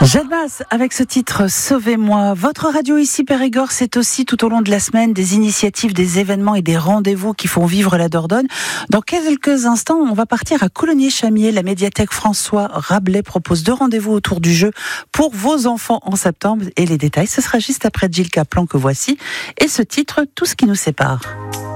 Jeanne Masse avec ce titre Sauvez-moi. Votre radio ici Périgord, c'est aussi tout au long de la semaine des initiatives, des événements et des rendez-vous qui font vivre la Dordogne. Dans quelques instants, on va partir à Coulommiers-Chamiers. La médiathèque François Rabelais propose 2 rendez-vous autour du jeu pour vos enfants en septembre. Et les détails, ce sera juste après Gilles Caplan que voici. Et ce titre, Tout ce qui nous sépare.